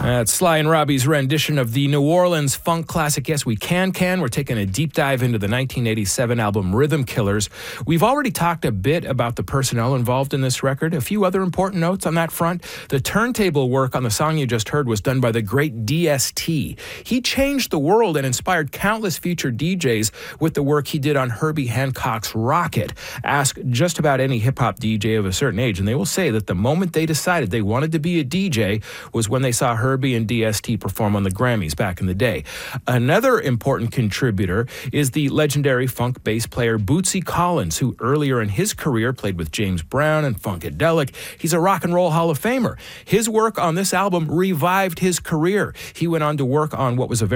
That's Sly and Robbie's rendition of the New Orleans funk classic, Yes We Can Can. We're taking a deep dive into the 1987 album Rhythm Killers. We've already talked a bit about the personnel involved in this record. A few other important notes on that front. The turntable work on the song you just heard was done by the great DST. He changed the world and inspired countless future DJs with the work he did on Herbie Hancock's Rocket. Ask just about any hip-hop DJ of a certain age, and they will say that the moment they decided they wanted to be a DJ was when they saw Herbie and DST perform on the Grammys back in the day. Another important contributor is the legendary funk bass player Bootsy Collins, who earlier in his career played with James Brown and Funkadelic. He's a rock and roll Hall of Famer. His work on this album revived his career. He went on to work on what was a very